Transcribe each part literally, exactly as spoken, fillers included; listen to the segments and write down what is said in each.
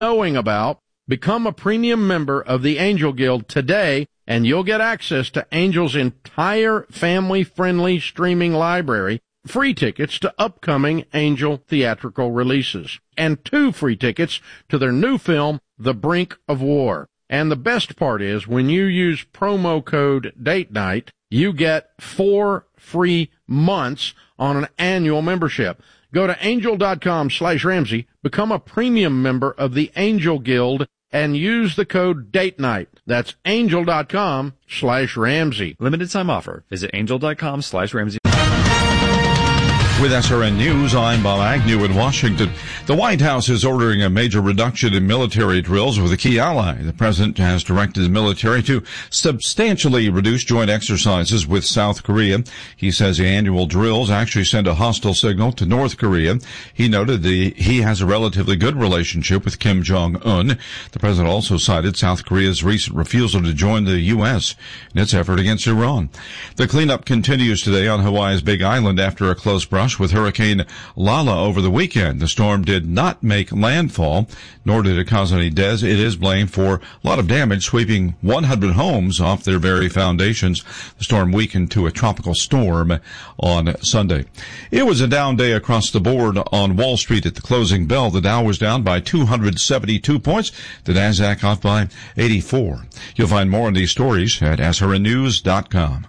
knowing about. Become a premium member of the Angel Guild today, and you'll get access to Angel's entire family-friendly streaming library, free tickets to upcoming Angel theatrical releases, and two free tickets to their new film, The Brink of War. And the best part is, when you use promo code Date Night, you get four free months on an annual membership. Go to angel.com slash Ramsey, become a premium member of the Angel Guild, and use the code Date Night. That's angel.com slash Ramsey. Limited time offer. Visit angel.com slash Ramsey. With S R N News, I'm Bob Agnew in Washington. The White House is ordering a major reduction in military drills with a key ally. The president has directed the military to substantially reduce joint exercises with South Korea. He says the annual drills actually send a hostile signal to North Korea. He noted that he has a relatively good relationship with Kim Jong-un. The president also cited South Korea's recent refusal to join the U S in its effort against Iran. The cleanup continues today on Hawaii's Big Island after a close brush with Hurricane Lala over the weekend. The storm did not make landfall, nor did it cause any deaths. It is blamed for a lot of damage, sweeping one hundred homes off their very foundations. The storm weakened to a tropical storm on Sunday. It was a down day across the board on Wall Street at the closing bell. The Dow was down by two hundred seventy-two points. The Nasdaq off by eighty-four. You'll find more on these stories at S R N news dot com.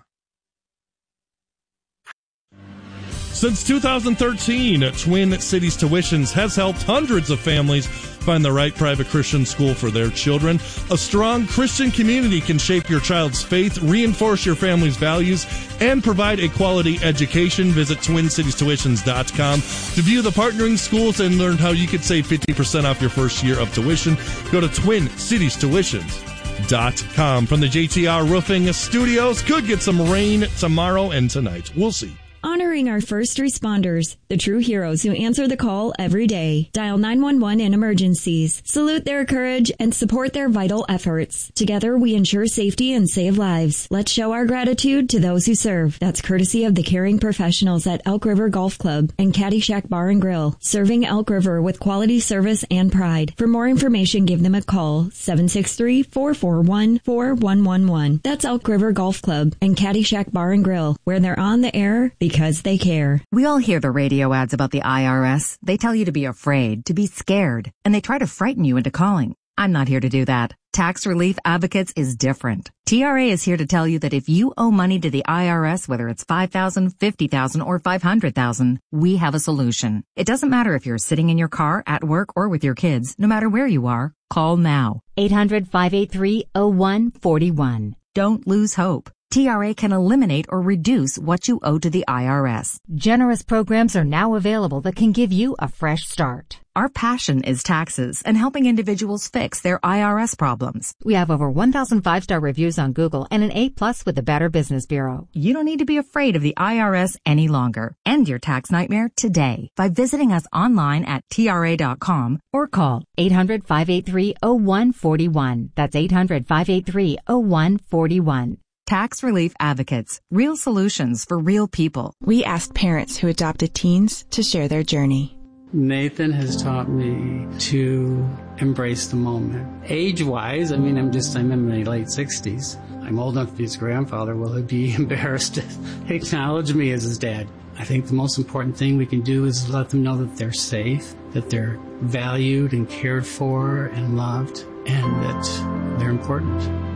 Since two thousand thirteen, Twin Cities Tuitions has helped hundreds of families find the right private Christian school for their children. A strong Christian community can shape your child's faith, reinforce your family's values, and provide a quality education. Visit twin cities tuitions dot com to view the partnering schools and learn how you could save fifty percent off your first year of tuition. Go to twin cities tuitions dot com. From the J T R Roofing Studios, could get some rain tomorrow and tonight. We'll see. Honoring our first responders, the true heroes who answer the call every day. Dial nine one one in emergencies. Salute their courage and support their vital efforts. Together, we ensure safety and save lives. Let's show our gratitude to those who serve. That's courtesy of the caring professionals at Elk River Golf Club and Caddyshack Bar and Grill, serving Elk River with quality service and pride. For more information, give them a call, seven six three, four four one, four one one one. That's Elk River Golf Club and Caddyshack Bar and Grill, where they're on the air because they care. We all hear the radio ads about the I R S. They tell you to be afraid, to be scared, and they try to frighten you into calling. I'm not here to do that. Tax Relief Advocates is different. T R A is here to tell you that if you owe money to the I R S, whether it's five thousand dollars, fifty thousand dollars, or five hundred thousand dollars, we have a solution. It doesn't matter if you're sitting in your car, at work, or with your kids. No matter where you are, call now. eight hundred, five eight three, oh one four one. Don't lose hope. T R A can eliminate or reduce what you owe to the I R S. Generous programs are now available that can give you a fresh start. Our passion is taxes and helping individuals fix their I R S problems. We have over one thousand five-star reviews on Google and an A plus with the Better Business Bureau. You don't need to be afraid of the I R S any longer. End your tax nightmare today by visiting us online at T R A dot com or call eight hundred, five eight three, oh one four one. That's eight hundred, five eight three, oh one four one. Tax Relief Advocates. Real solutions for real people. We asked parents who adopted teens to share their journey. Nathan has taught me to embrace the moment. Age-wise, I mean, I'm just, I'm in my late sixties. I'm old enough to be his grandfather. Will he be embarrassed to acknowledge me as his dad? I think the most important thing we can do is let them know that they're safe, that they're valued and cared for and loved, and that they're important.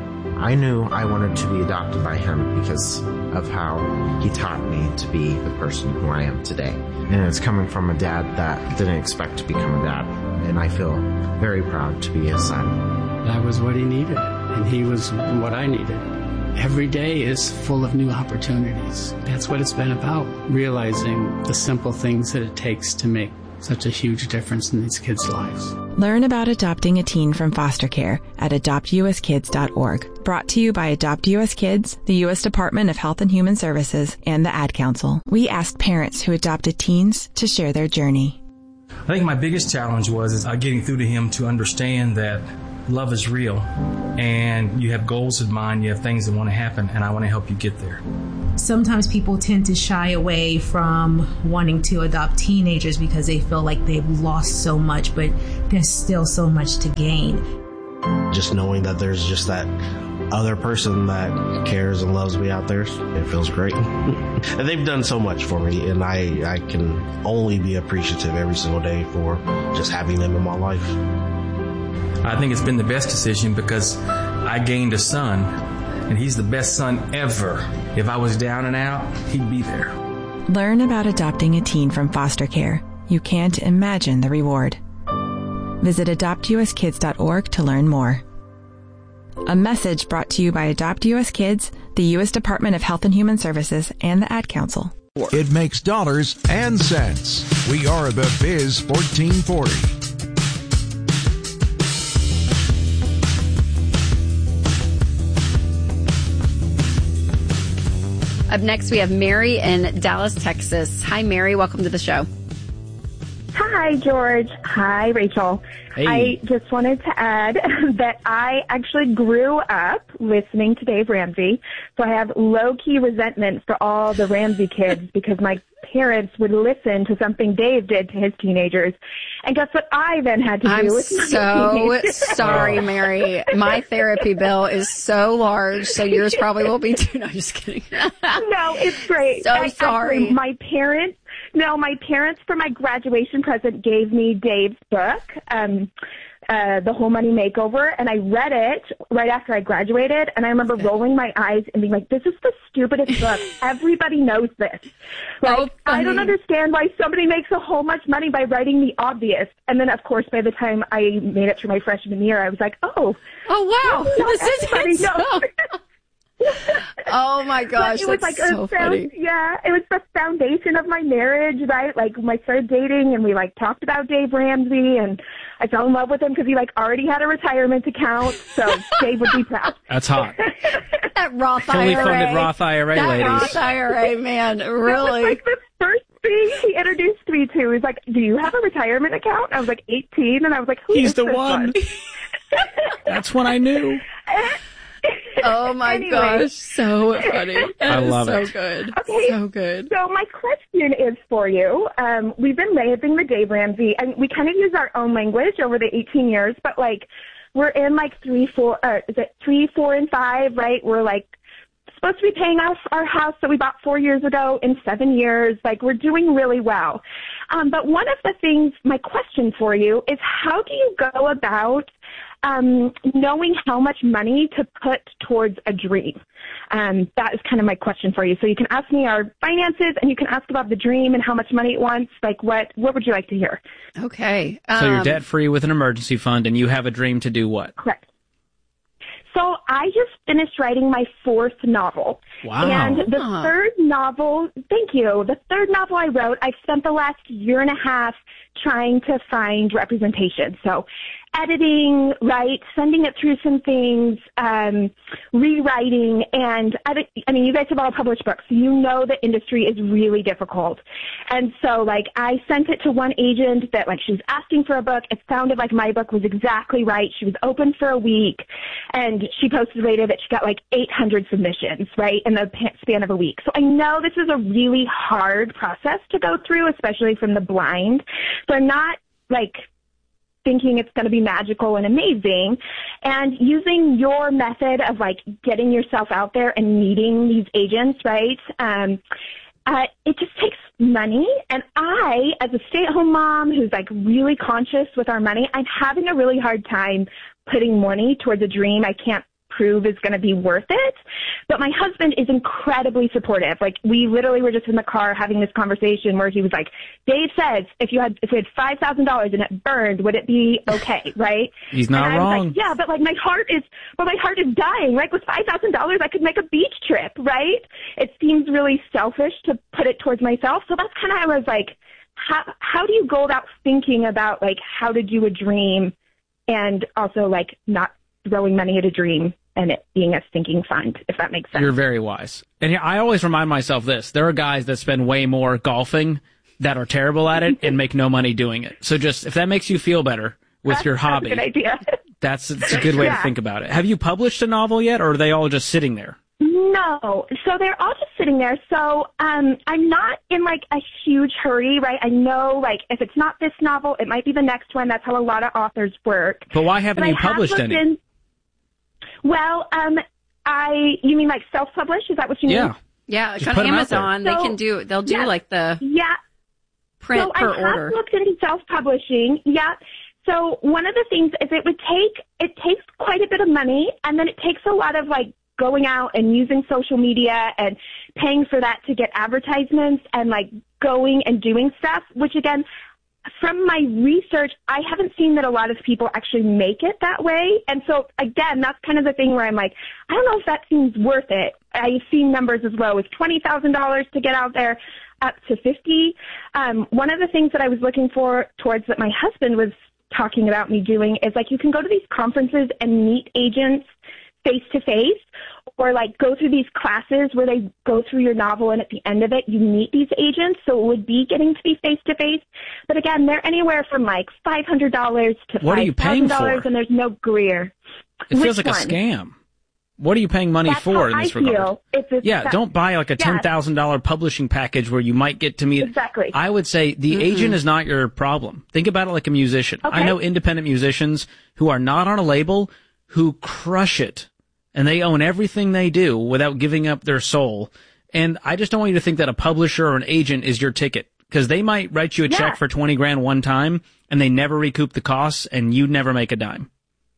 I knew I wanted to be adopted by him because of how he taught me to be the person who I am today. And it's coming from a dad that didn't expect to become a dad. And I feel very proud to be his son. That was what he needed, and he was what I needed. Every day is full of new opportunities. That's what it's been about, realizing the simple things that it takes to make such a huge difference in these kids' lives. Learn about adopting a teen from foster care at adopt u s kids dot org. Brought to you by Adopt U S Kids, the U S Department of Health and Human Services, and the Ad Council. We asked parents who adopted teens to share their journey. I think my biggest challenge was is uh, getting through to him to understand that love is real, and you have goals in mind, you have things that want to happen, and I want to help you get there. Sometimes people tend to shy away from wanting to adopt teenagers because they feel like they've lost so much, but there's still so much to gain. Just knowing that there's just that other person that cares and loves me out there, it feels great. And they've done so much for me, and I, I can only be appreciative every single day for just having them in my life. I think it's been the best decision because I gained a son, and he's the best son ever. If I was down and out, he'd be there. Learn about adopting a teen from foster care. You can't imagine the reward. Visit adopt u s kids dot org to learn more. A message brought to you by Adopt U S Kids, the U S Department of Health and Human Services, and the Ad Council. It makes dollars and cents. We are the Biz fourteen forty. Up next, we have Mary in Dallas, Texas. Hi, Mary. Welcome to the show. Hi, George. Hi, Rachel. Hey. I just wanted to add that I actually grew up listening to Dave Ramsey, so I have low-key resentment for all the Ramsey kids because my parents would listen to something Dave did to his teenagers. And guess what I then had to do I'm with my so teenagers? sorry, Mary. My therapy bill is so large, so yours probably will be too. No, just kidding. No, it's great. So I, sorry. Actually, my parents, no, my parents for my graduation present gave me Dave's book, um, uh, The Whole Money Makeover, and I read it right after I graduated, and I remember rolling my eyes and being like, this is the stupidest book. Everybody knows this. Like, Oh, I don't funny. understand why somebody makes a whole much money by writing the obvious. And then, of course, by the time I made it through my freshman year, I was like, oh. Oh, wow. Not This is everybody it. knows. Oh, my gosh. But it was That's like so a found, funny. yeah, it was the foundation of my marriage, right? Like when I started dating and we like talked about Dave Ramsey and I fell in love with him because he like already had a retirement account. So Dave would be proud. That's hot. That Roth Fully I R A. funded Roth I R A, that ladies. Roth I R A, man, really. That was like the first thing he introduced me to. He was like, do you have a retirement account? I was like eighteen and I was like, who He's is the this one. That's when I knew. Oh my Anyway. gosh, so funny. I love so it. good. Okay. So good. So my question is for you. Um, we've been raising the Dave Ramsey, and we kind of use our own language over the eighteen years, but like we're in like three, four, uh, is it three, four, and five, right? We're like supposed to be paying off our house that we bought four years ago in seven years. Like we're doing really well. Um, but one of the things, my question for you is how do you go about um, knowing how much money to put towards a dream? Um, that is kind of my question for you. So you can ask me our finances and you can ask about the dream and how much money it wants. Like what, what would you like to hear? Okay. So you're um, debt free with an emergency fund, and you have a dream to do what? Correct. So I just finished writing my fourth novel. Wow. And the Huh. third novel, thank you, the third novel I wrote, I spent the last year and a half trying to find representation. So editing, right, sending it through some things, um, rewriting, and I, think- I mean, you guys have all published books, so you know the industry is really difficult. And so, like, I sent it to one agent that, like, she was asking for a book. It sounded like my book was exactly right. She was open for a week, and she posted later that she got, like, eight hundred submissions, right, in the pa- span of a week. So I know this is a really hard process to go through, especially from the blind. So I'm not, like, thinking it's going to be magical and amazing, and using your method of like getting yourself out there and meeting these agents, right? Um, uh, it just takes money, and I, as a stay-at-home mom who's like really conscious with our money, I'm having a really hard time putting money towards a dream I can't prove is going to be worth it. But my husband is incredibly supportive. Like we literally were just in the car having this conversation where he was like, Dave says if you had if we had five thousand dollars and it burned, would it be okay, right? He's not and I wrong. was like, yeah, but like my heart is but my heart is dying. Like with five thousand dollars I could make a beach trip, right? It seems really selfish to put it towards myself. So that's kind of how I was like, how how do you go about thinking about like how to do a dream and also like not throwing money at a dream and it being a stinking fund, if that makes sense. You're very wise. And yeah, I always remind myself this. There are guys that spend way more golfing that are terrible at it and make no money doing it. So just, if that makes you feel better with That's, your hobby, that's a good idea. That's, that's a good way Yeah. to think about it. Have you published a novel yet, or are they all just sitting there? No. So they're all just sitting there. So um, I'm not in, like, a huge hurry, right? I know, like, if it's not this novel, it might be the next one. That's how a lot of authors work. But why haven't But you I have published looked any? in- well, um, I, you mean, like, self-publish? Is that what you mean? Yeah. Yeah, like Just on put 'em out Amazon, they there. can do, they'll do Yeah. like the Yeah. print so per I have order. looked into self-publishing. Yeah. So one of the things is it would take, it takes quite a bit of money, and then it takes a lot of, like, going out and using social media and paying for that to get advertisements and, like, going and doing stuff, which, again, from my research, I haven't seen that a lot of people actually make it that way. And so, again, that's kind of the thing where I'm like, I don't know if that seems worth it. I've seen numbers as low as twenty thousand dollars to get out there, up to fifty. Um, one of the things that I was looking for towards that my husband was talking about me doing is, like, you can go to these conferences and meet agents face to face, or like go through these classes where they go through your novel, and at the end of it you meet these agents. So it would be getting to be face to face. But again, they're anywhere from like five hundred dollars to What are you five thousand paying dollars, for? and there's no Greer. It feels Which like one? a scam. What are you paying money That's for how in this I regard? feel. It's a Yeah, scam. don't buy like a Yeah. ten thousand dollars publishing package where you might get to meet. Exactly. I would say the Mhm. agent is not your problem. Think about it like a musician. I Okay. know independent musicians who are not on a label who crush it, and they own everything they do without giving up their soul. And I just don't want you to think that a publisher or an agent is your ticket, because they might write you a Yeah. check for twenty grand one time and they never recoup the costs, and you never make a dime.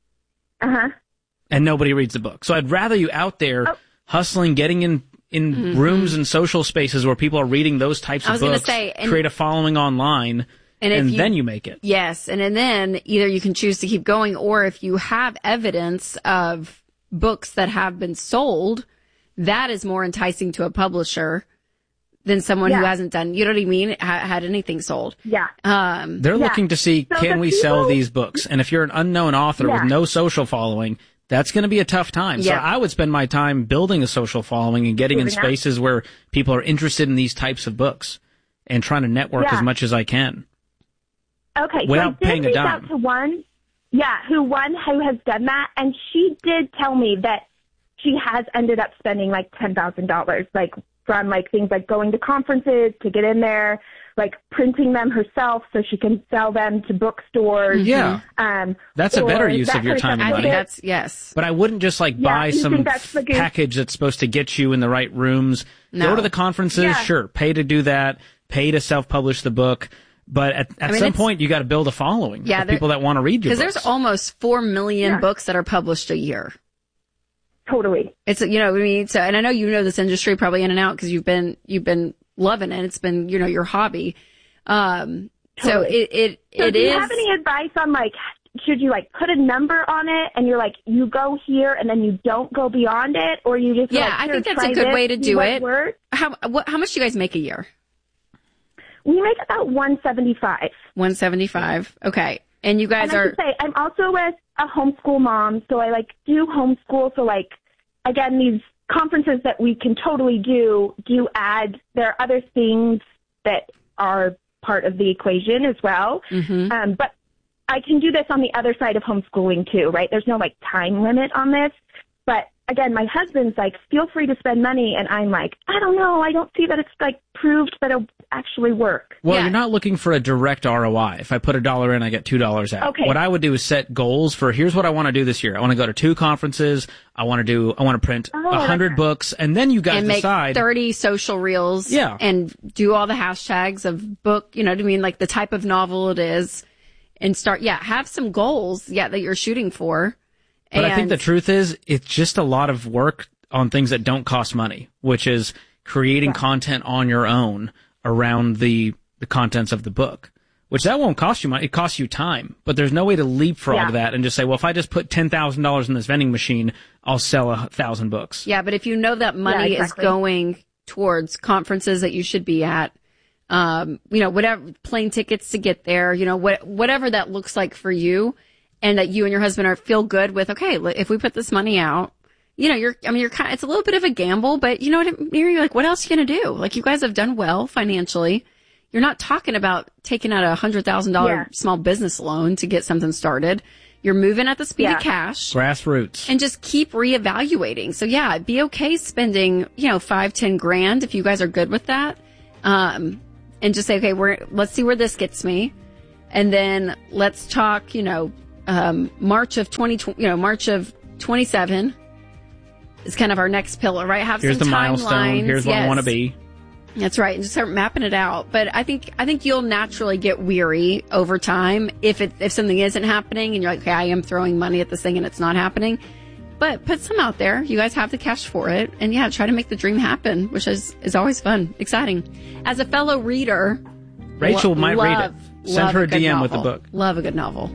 Uh-huh. And nobody reads the book. So I'd rather you out there Oh. hustling, getting in, in Mhm. rooms and social spaces where people are reading those types I of was gonna books, say, and- create a following online, And and, if you- then you make it. Yes, and, and then either you can choose to keep going, or if you have evidence of books that have been sold, that is more enticing to a publisher than someone who Yeah. hasn't done, you know what I mean, ha- had anything sold. Yeah. Um, They're Yeah. looking to see, So can the we sell people- these books? And if you're an unknown author Yeah. with no social following, that's going to be a tough time. So Yeah. I would spend my time building a social following and getting in Moving on. spaces where people are interested in these types of books and trying to network Yeah. as much as I can. Okay, Without so I did paying a reach dime. out to one, yeah, who one who has done that, and she did tell me that she has ended up spending like ten thousand dollars, like from like things like going to conferences to get in there, like printing them herself so she can sell them to bookstores. Yeah. um, That's a better or use that of your kind time and I money. think that's, yes. But I wouldn't just like Yeah, buy you some think that's the good- package that's supposed to get you in the right rooms. No. Go to the conferences, Yeah. sure, pay to do that, pay to self-publish the book. But at, at I mean, some it's- point, you got to build a following Yeah, of there- people that want to read your Because books. there's almost four million Yeah. books that are published a year. Totally. It's, you know, I mean, so, and I know you know this industry probably in and out because you've been, you've been loving it. It's been, you know, your hobby. Um, so Totally. it, it, So it do you is. have any advice on like, should you like put a number on it and you're like, you go here and then you don't go beyond it, or you just Yeah, like, I here, think that's try a good this, way to see do what it. works? How, what, how much do you guys make a year? We make about one seventy-five. one seventy-five. Okay. And you guys and I are, should say, I'm also with a homeschool mom, so I like do homeschool. So like, again, these conferences that we can totally do do add. There are other things that are part of the equation as well. Mhm. Um, but I can do this on the other side of homeschooling too, right? There's no like time limit on this. But again, my husband's like, feel free to spend money. And I'm like, I don't know. I don't see that it's like proved that it'll actually work. Well, Yeah. you're not looking for a direct R O I. If I put a dollar in, I get two dollars out. Okay. What I would do is set goals for, here's what I want to do this year. I want to go to two conferences. I want to do, I want to print a Oh, hundred okay. books. And then you guys and make decide. thirty social reels. Yeah. And do all the hashtags of book, you know what I mean? Like the type of novel it is, and start, yeah, have some goals, yeah, that you're shooting for. But I think And- the truth is, it's just a lot of work on things that don't cost money, which is creating content on your own around the, the contents of the book, which that won't cost you money. It costs you time, but there's no way to leapfrog Yeah. that and just say, well, if I just put ten thousand dollars in this vending machine, I'll sell a thousand books. Yeah, but if you know that money Yeah, exactly. is going towards conferences that you should be at, um, you know, whatever, plane tickets to get there, you know, what, whatever that looks like for you, and that you and your husband are feel good with, okay, li- if we put this money out, you know, you're, I mean, you're kind of, it's a little bit of a gamble, but you know what, I mean? You're like, what else are you going to do? Like, you guys have done well financially. You're not talking about taking out a hundred thousand Yeah. dollar small business loan to get something started. You're moving at the speed Yeah. of cash. Grassroots. And just keep reevaluating. So yeah, be okay spending, you know, five, ten grand if you guys are good with that. Um, and just say, okay, we're, let's see where this gets me. And then let's talk, you know, um, March of twenty twenty, you know, March of twenty-seven is kind of our next pillar, right? Have Here's some the milestone. timelines. Here's what I Yes. want to be. That's right. And just start mapping it out. But I think, I think you'll naturally get weary over time if it, if something isn't happening and you're like, okay, I am throwing money at this thing and it's not happening. But put some out there. You guys have the cash for it. And yeah, try to make the dream happen, which is, is always fun, exciting. As a fellow reader, Rachel lo- might love, read it. Send love her a good D M with novel. the book. Love a good novel.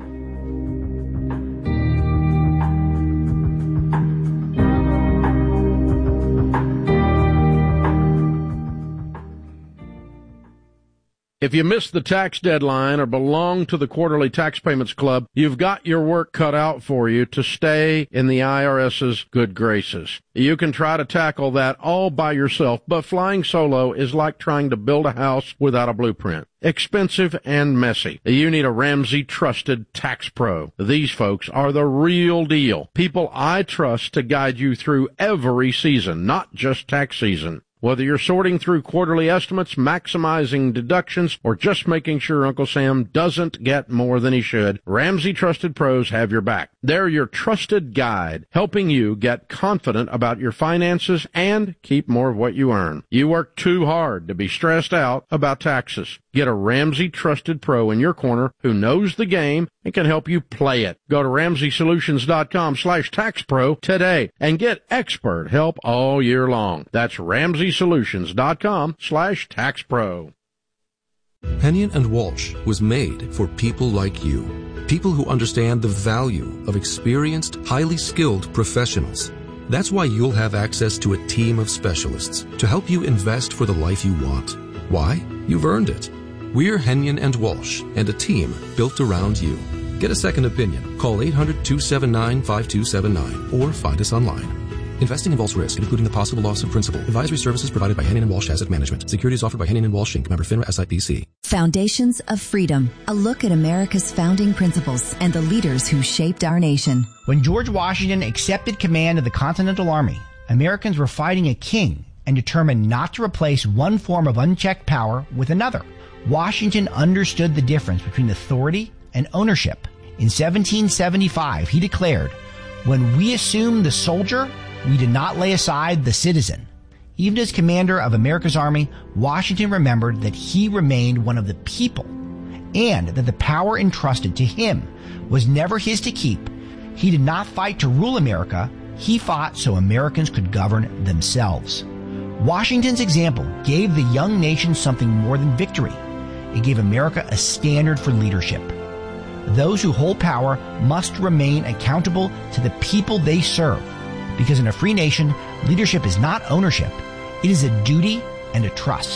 If you missed the tax deadline or belong to the Quarterly Tax Payments Club, you've got your work cut out for you to stay in the IRS's good graces. You can try to tackle that all by yourself, but flying solo is like trying to build a house without a blueprint. Expensive and messy. You need a Ramsey trusted tax pro. These folks are the real deal. People I trust to guide you through every season, not just tax season. Whether you're sorting through quarterly estimates, maximizing deductions, or just making sure Uncle Sam doesn't get more than he should, Ramsey Trusted Pros have your back. They're your trusted guide, helping you get confident about your finances and keep more of what you earn. You work too hard to be stressed out about taxes. Get a Ramsey Trusted Pro in your corner who knows the game and can help you play it. Go to Ramsey Solutions dot com slash tax pro today and get expert help all year long. That's Ramsey Solutions dot com slash tax pro. Hennion and Walsh was made for people like you. People who understand the value of experienced, highly skilled professionals. That's why you'll have access to a team of specialists to help you invest for the life you want. Why? You've earned it. We're Hennion and Walsh, and a team built around you. Get a second opinion. Call eight hundred, two seven nine, five two seven nine or find us online. Investing involves risk, including the possible loss of principal. Advisory services provided by Hennion and Walsh Asset Management. Securities offered by Hennion and Walsh Incorporated. Member FINRA S I P C. Foundations of Freedom. A look at America's founding principles and the leaders who shaped our nation. When George Washington accepted command of the Continental Army, Americans were fighting a king and determined not to replace one form of unchecked power with another. Washington understood the difference between authority and ownership. In seventeen seventy-five, he declared, "When we assumed the soldier, we did not lay aside the citizen." Even as commander of America's army, Washington remembered that he remained one of the people and that the power entrusted to him was never his to keep. He did not fight to rule America. He fought so Americans could govern themselves. Washington's example gave the young nation something more than victory. It gave America a standard for leadership. Those who hold power must remain accountable to the people they serve, because in a free nation, leadership is not ownership. It is a duty and a trust.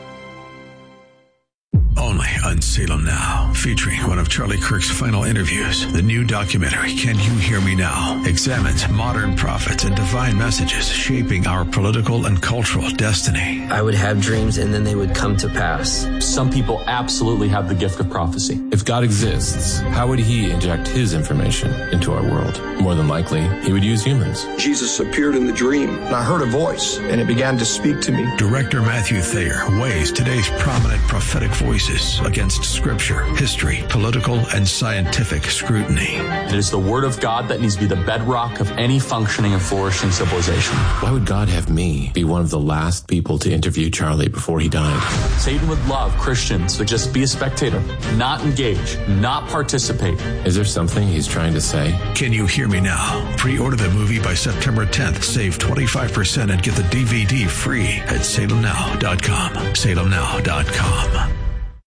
Only on Salem Now, featuring one of Charlie Kirk's final interviews. The new documentary, Can You Hear Me Now?, examines modern prophets and divine messages shaping our political and cultural destiny. I would have dreams and then they would come to pass. Some people absolutely have the gift of prophecy. If God exists, how would he inject his information into our world? More than likely, he would use humans. Jesus appeared in the dream, and I heard a voice, and it began to speak to me. Director Matthew Thayer weighs today's prominent prophetic voices against scripture, history, political, and scientific scrutiny. It is the word of God that needs to be the bedrock of any functioning and flourishing civilization. Why would God have me be one of the last people to interview Charlie before he died? Satan would love Christians to just be a spectator, not engage, not participate. Is there something he's trying to say? Can You Hear Me Now? Pre-order the movie by September tenth. Save twenty-five percent and get the D V D free at salem now dot com. salem now dot com.